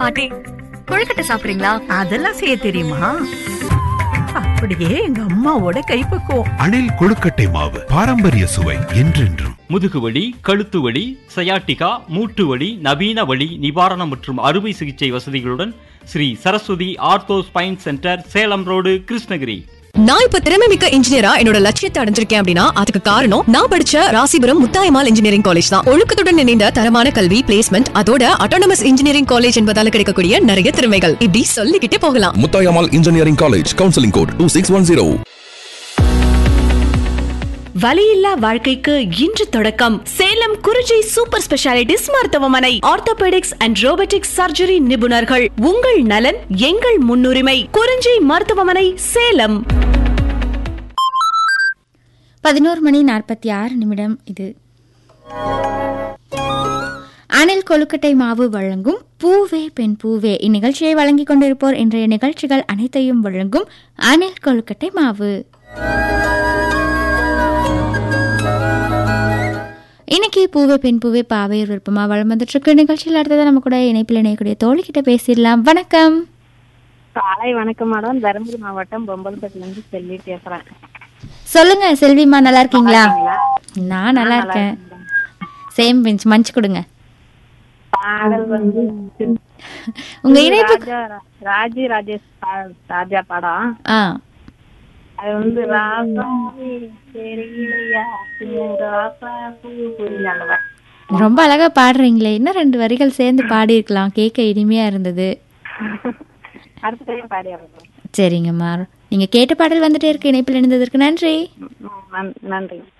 பாட்டி கொழுக்கட்டை சாப்பிடுறீங்களா? அதெல்லாம் செய்ய தெரியுமா? அப்படியே எங்க அம்மாவோட கைப்பக்குவம். அணில் கொழுக்கட்டை மாவு பாரம்பரிய சுவை என்றென்றும். முதுகுவலி, கழுத்து வலி, சயாட்டிகா, மூட்டு வலி, நவீன வலி நிவாரணம் மற்றும் அறுவை சிகிச்சை வசதிகளுடன் Sri Saraswati ortho spine centre, Salem road, Krishnagiri. நான் இப்ப திறமைமிக்க இன்ஜினியரா என்னோட லட்சியத்தை அடைஞ்சிருக்கேன் அப்படின்னா அதுக்கு காரணம் நான் படிச்ச ராசிபுரம் முத்தாயம்மாள் இன்ஜினியரிங் காலேஜ் தான். ஒழுக்கத்துடன் இணைந்த தரமான கல்வி, பிளேஸ்மெண்ட், அதோட அட்டானமஸ் இன்ஜினியரிங் காலேஜ் என்பதால கிடைக்கக்கூடிய நிறைய திறமைகள் இப்படி சொல்லிக்கிட்டே போகலாம். Muthayammal engineering college, counselling code 2610. வலியில்லா வாழ்க்கைக்கு இன்று தொடக்கம். சேலம் குறிஞ்சி சூப்பர் ஸ்பெஷாலிட்டிஸ் மருத்துவமனை. ஆர்த்தோபெடிக்ஸ் அண்ட் ரோபோட்டிக்ஸ் சர்ஜரி நிபுணர்கள். உங்கள் நலன் எங்கள் முன்னுரிமை. குறிஞ்சி மருத்துவமனை, சேலம். 11:46 இது. அணில் கொழுக்கட்டை மாவு வழங்கும் பூவே பெண் பூவே. இந்நிகழ்ச்சியை வழங்கிக் கொண்டிருப்போர் இன்றைய நிகழ்ச்சிகள் அனைத்தையும் வழங்கும் அணில் கொழுக்கட்டை மாவு. இன்னைக்கு பூவே பெண் பூவே பாவையர் விருப்பமா வளம் வந்துட்டு இருக்கு. நிகழ்ச்சியில் அடுத்ததான் நம்ம கூட இணைப்பில் இணையக்கூடிய தோழிக்கிட்ட பேசிடலாம். வணக்கம். காலை வணக்கம் மேடம். தருமபுரி மாவட்டம் பொம்பல்பட்டிலிருந்து செல்வி பேசுறேன். சொல்லுங்க செல்விமா, நல்லா இருக்கீங்களா? நான் நல்லா இருக்கேன். சேம் பெஞ்ச் மஞ்சு கொடுங்க. பாடல் வந்து உங்க இணைப்பு ராஜி ராஜேஷ் ராஜா படம். அது வந்து ரொம்ப அழகா பாடுறீங்களே. இன்னும் 2 வரிகள் சேர்ந்து பாடி இருக்கலாம், கேட்க இனிமையா இருந்தது. சரிங்கம்மா, நீங்க கேட்ட பாடல் வந்துட்டே இருக்கு. இணைப்பில் இணைந்ததற்கு நன்றி. நன்றி.